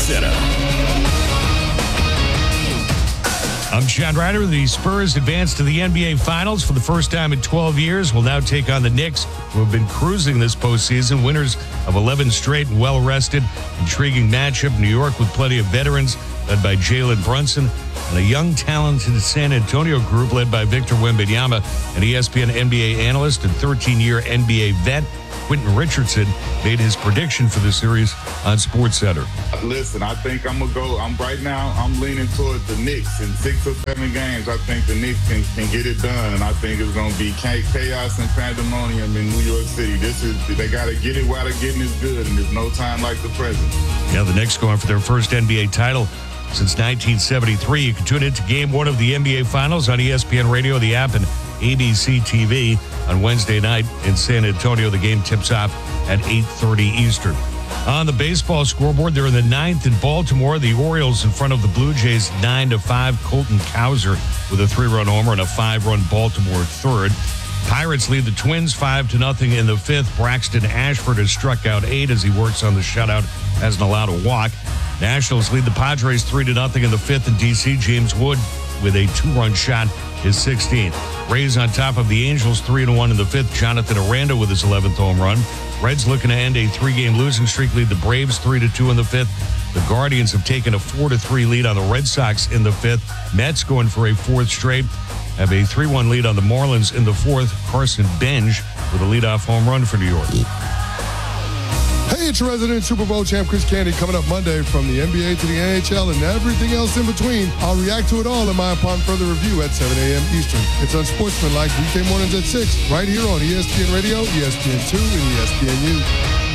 Center. I'm John Ryder. The Spurs advance to the NBA Finals for the first time in 12 years. Will now take on the Knicks, who have been cruising this postseason. Winners of 11 straight and well-rested. Intriguing matchup. New York with plenty of veterans, led by Jalen Brunson, and a young, talented San Antonio group led by Victor Wembanyama, an ESPN NBA analyst and 13-year NBA vet. Quentin Richardson made his prediction for the series on SportsCenter. Listen, I think I'm leaning toward the Knicks. In 6 or 7 games, I think the Knicks can get it done, and I think it's going to be chaos and pandemonium in New York City. They got to get it while the getting is good, and there's no time like the present. Yeah, the Knicks going for their first NBA title since 1973. You can tune into Game 1 of the NBA Finals on ESPN Radio, the app, and ABC TV on Wednesday night in San Antonio. The game tips off at 8:30 Eastern. On the baseball scoreboard, they're in the 9th in Baltimore. The Orioles in front of the Blue Jays 9-5. Colton Cowser with a 3-run homer and a 5-run Baltimore third. Pirates lead the Twins 5-0 in the 5th. Braxton Ashford has struck out 8 as he works on the shutout. Hasn't allowed a walk. Nationals lead the Padres 3-0 in the 5th in D.C. James Wood with a 2-run shot is 16th. Rays on top of the Angels 3-1 in the 5th. Jonathan Aranda with his 11th home run. Reds looking to end a 3-game losing streak, lead the Braves 3-2 in the 5th. The Guardians have taken a 4-3 lead on the Red Sox in the 5th. Mets going for a 4th straight. Have a 3-1 lead on the Marlins in the 4th. Carson Benj with a leadoff home run for New York. Hey, it's your resident Super Bowl champ, Chris Candy, coming up Monday from the NBA to the NHL and everything else in between. I'll react to it all in my Upon Further Review at 7 a.m. Eastern. It's Unsportsmanlike weekday mornings at 6, right here on ESPN Radio, ESPN2, and ESPNU.